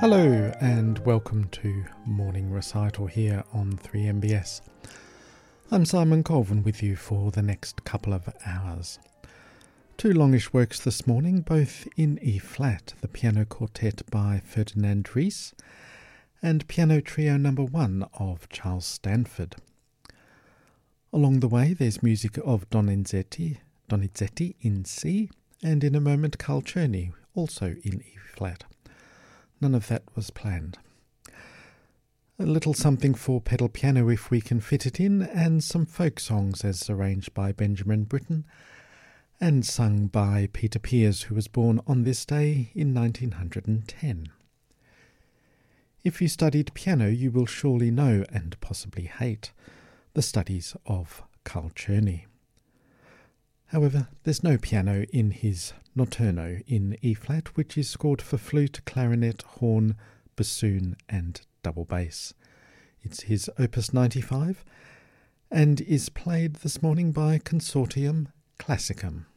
Hello and welcome to Morning Recital here on 3MBS. I'm Simon Colvin with you for the next couple of hours. Two longish works this morning, both in E-flat, the Piano Quartet by Ferdinand Ries and Piano Trio No. 1 of Charles Stanford. Along the way there's music of Donizetti in C, and in a moment Carl Czerny, also in E-flat. None of that was planned. A little something for pedal piano if we can fit it in, and some folk songs as arranged by Benjamin Britten and sung by Peter Pears, who was born on this day in 1910. If you studied piano, you will surely know, and possibly hate, the studies of Carl Czerny. However, there's no piano in his Notturno in E-flat, which is scored for flute, clarinet, horn, bassoon and double bass. It's his Opus 95 and is played this morning by Consortium Classicum.